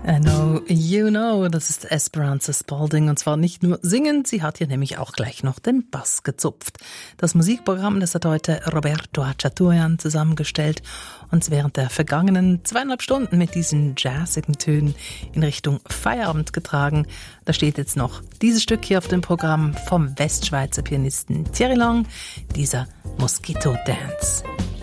I know, you know, das ist Esperanza Spalding und zwar nicht nur singend, sie hat hier nämlich auch gleich noch den Bass gezupft. Das Musikprogramm, das hat heute Roberto Hachaturian zusammengestellt und während der vergangenen 2,5 Stunden mit diesen jazzigen Tönen in Richtung Feierabend getragen. Da steht jetzt noch dieses Stück hier auf dem Programm vom Westschweizer Pianisten Thierry Lang, dieser Mosquito Dance.